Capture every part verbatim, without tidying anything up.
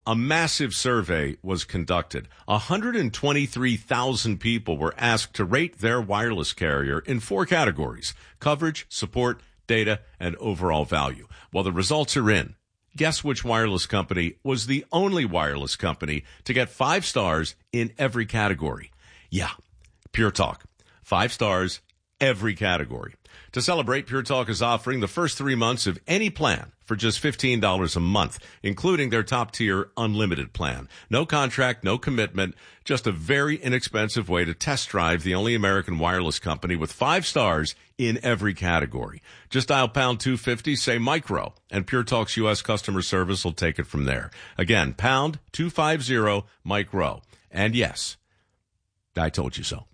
A massive survey was conducted. one hundred twenty-three thousand people were asked to rate their wireless carrier in four categories: coverage, support, data, and overall value. Well, the results are in. Guess which wireless company was the only wireless company to get five stars in every category? Yeah, Pure Talk. Five stars, every category. To celebrate, Pure Talk is offering the first three months of any plan for just fifteen dollars a month, including their top-tier unlimited plan. No contract, no commitment, just a very inexpensive way to test drive the only American wireless company with five stars in every category. Just dial pound two fifty, say micro, and Pure Talk's U S customer service will take it from there. Again, pound two fifty, micro. And yes, I told you so.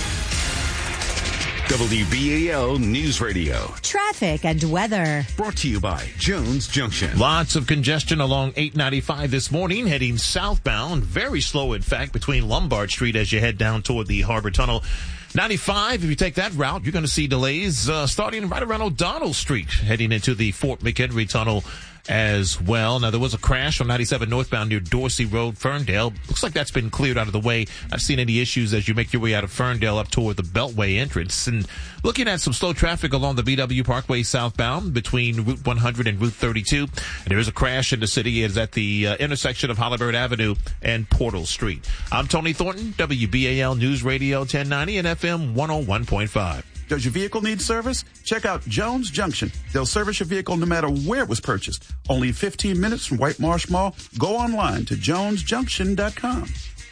W B A L News Radio. Traffic and weather. Brought to you by Jones Junction. Lots of congestion along eight ninety-five this morning, heading southbound. Very slow, in fact, between Lombard Street as you head down toward the Harbor Tunnel. ninety-five, if you take that route, you're going to see delays uh, starting right around O'Donnell Street, heading into the Fort McHenry Tunnel as well. Now, there was a crash on ninety-seven northbound near Dorsey Road, Ferndale. Looks like that's been cleared out of the way. I've seen any issues as you make your way out of Ferndale up toward the Beltway entrance. And looking at some slow traffic along the B W Parkway southbound between Route one hundred and Route thirty-two. And there is a crash in the city. It is at the uh, intersection of Holabird Avenue and Portal Street. I'm Tony Thornton, W B A L News Radio ten ninety and F M one oh one point five. Does your vehicle need service? Check out Jones Junction. They'll service your vehicle no matter where it was purchased. Only fifteen minutes from White Marsh Mall. Go online to jones junction dot com.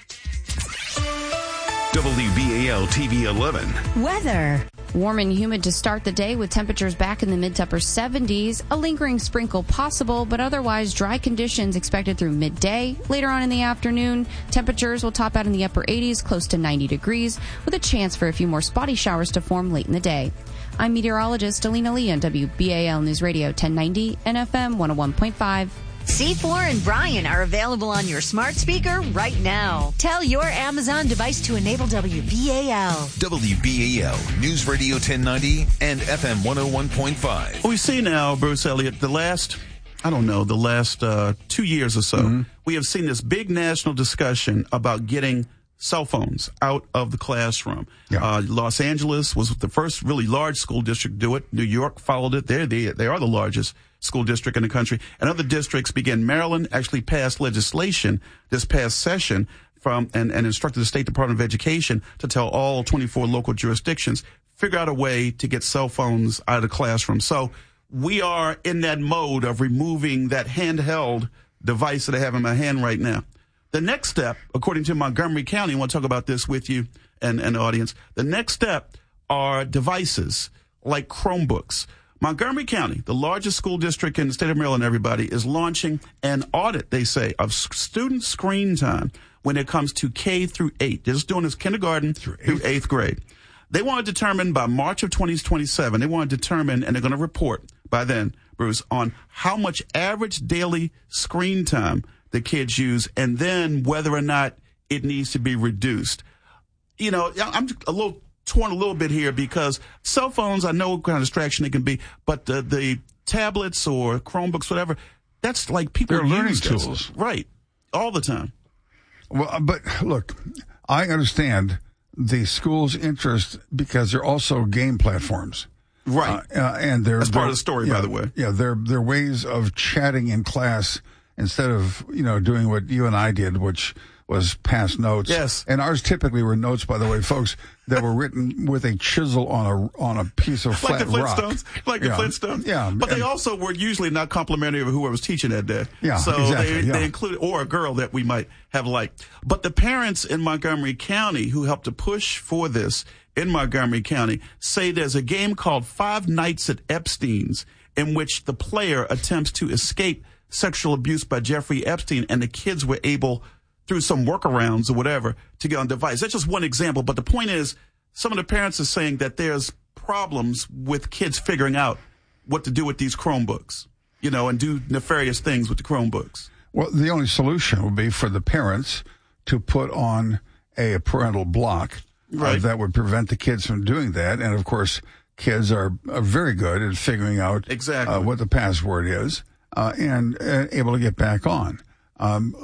W B A L T V eleven. Weather. Warm and humid to start the day with temperatures back in the mid to upper seventies. A lingering sprinkle possible, but otherwise dry conditions expected through midday. Later on in the afternoon, temperatures will top out in the upper eighties, close to ninety degrees, with a chance for a few more spotty showers to form late in the day. I'm meteorologist Alina Lee on W B A L News Radio ten ninety and F M one oh one point five. C four and Brian are available on your smart speaker right now. Tell your Amazon device to enable W B A L. W B A L News Radio ten ninety and F M one oh one point five. We see now, Bruce Elliott, the last, I don't know, the last uh, two years or so, mm-hmm. we have seen this big national discussion about getting cell phones out of the classroom. Yeah. Uh, Los Angeles was the first really large school district to do it. New York followed it. They're the, they are the largest school district in the country. And other districts began. Maryland actually passed legislation this past session from and, and instructed the State Department of Education to tell all twenty-four local jurisdictions, figure out a way to get cell phones out of the classroom. So we are in that mode of removing that handheld device that I have in my hand right now. The next step, according to Montgomery County, I want to talk about this with you and, and the audience. The next step are devices like Chromebooks. Montgomery County, the largest school district in the state of Maryland, everybody, is launching an audit, they say, of student screen time when it comes to K through eight. They're just doing this kindergarten through eighth, through eighth grade. They want to determine by March of twenty twenty-seven, they want to determine, and they're going to report by then, Bruce, on how much average daily screen time the kids use, and then whether or not it needs to be reduced. You know, I'm a little torn a little bit here because cell phones, I know what kind of distraction they can be, but the, the tablets or Chromebooks, whatever, that's like people They're learning use tools. This. Right. All the time. Well, but look, I understand the school's interest because they're also game platforms. Right. Uh, uh, and they're, that's part they're, of the story, yeah, by the way. Yeah, they're, they're ways of chatting in class instead of, you know, doing what you and I did, which was pass notes. Yes. And ours typically were notes, by the way, folks, that were written with a chisel on a on a piece of flat rock. Like the Flintstones. Rock. Like yeah. the Flintstones. Yeah. But and, they also were usually not complimentary of whoever was teaching that day. Yeah, so exactly. they, Yeah. they included, or a girl that we might have liked. But the parents in Montgomery County who helped to push for this in Montgomery County say there's a game called Five Nights at Epstein's in which the player attempts to escape sexual abuse by Jeffrey Epstein, and the kids were able, through some workarounds or whatever, to get on device. That's just one example. But the point is, some of the parents are saying that there's problems with kids figuring out what to do with these Chromebooks, you know, and do nefarious things with the Chromebooks. Well, the only solution would be for the parents to put on a parental block right. uh, that would prevent the kids from doing that. And, of course, kids are, are very good at figuring out exactly. uh, what the password is uh, and uh, able to get back on. Um,